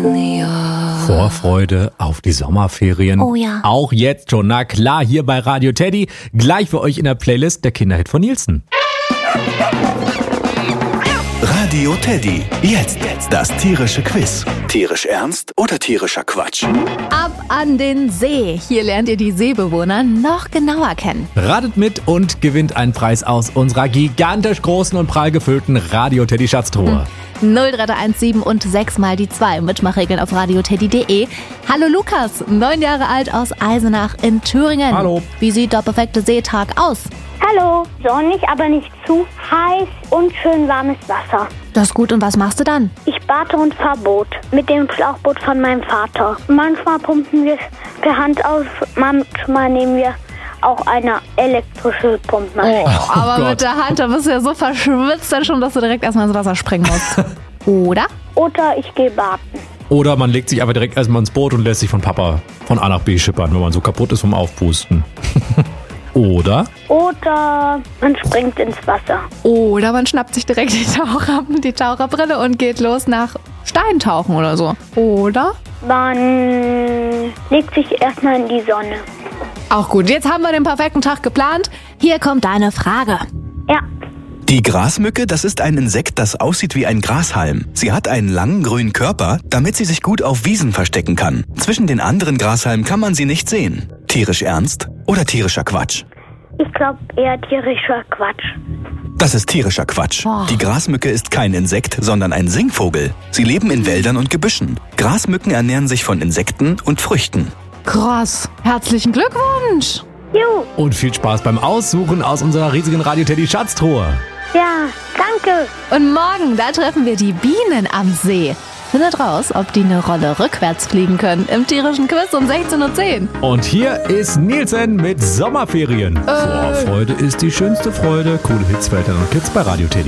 Vorfreude auf die Sommerferien. Oh ja. Auch jetzt schon, na klar, hier bei Radio Teddy. Gleich für euch in der Playlist der Kinderhit von Nielsen. Radio Teddy. Jetzt das tierische Quiz. Tierisch ernst oder tierischer Quatsch? Ab an den See. Hier lernt ihr die Seebewohner noch genauer kennen. Ratet mit und gewinnt einen Preis aus unserer gigantisch großen und prall gefüllten Radio Teddy Schatztruhe. 03317 und 6 mal die 2. Mitmachregeln auf radioteddy.de. Hallo Lukas, 9 Jahre alt aus Eisenach in Thüringen. Hallo. Wie sieht der perfekte Seetag aus? Hallo, sonnig, aber nicht zu heiß und schön warmes Wasser. Das ist gut, und was machst du dann? Ich bade und fahre Boot mit dem Schlauchboot von meinem Vater. Manchmal pumpen wir es per Hand aus, manchmal nehmen wir auch eine elektrische Pumpmaschine. Aber Gott. mit der Hand, da bist du ja so verschwitzt dann schon, dass du direkt erstmal ins Wasser springen musst. Oder? Oder ich gehe baden. Oder man legt sich einfach direkt erstmal ins Boot und lässt sich von Papa von A nach B schippern, wenn man so kaputt ist vom Aufpusten. Oder? Oder man springt ins Wasser. Oder man schnappt sich direkt die Taucherbrille und geht los nach Steintauchen oder so. Oder? Man legt sich erstmal in die Sonne. Auch gut, jetzt haben wir den perfekten Tag geplant. Hier kommt deine Frage. Ja, Die Grasmücke, das ist ein Insekt, das aussieht wie ein Grashalm. Sie hat einen langen grünen Körper, damit sie sich gut auf Wiesen verstecken kann. Zwischen den anderen Grashalmen kann man sie nicht sehen. Tierisch ernst oder tierischer Quatsch? ich glaube eher tierischer Quatsch. Das ist tierischer Quatsch. Boah. Die Grasmücke ist kein Insekt, sondern ein Singvogel. Sie leben in Wäldern und Gebüschen. Grasmücken ernähren sich von Insekten und Früchten. Krass. Herzlichen Glückwunsch. Jo, Und viel Spaß beim Aussuchen aus unserer riesigen Radio Teddy Schatztruhe. ja, danke. Und morgen, da treffen wir die Bienen am See. Findet raus, ob die eine Rolle rückwärts fliegen können im tierischen Quiz um 16:10 Uhr. Und hier ist Nielsen mit Sommerferien. Vorfreude ist die schönste Freude. Coole Hits für Eltern und Kids bei Radio Teddy.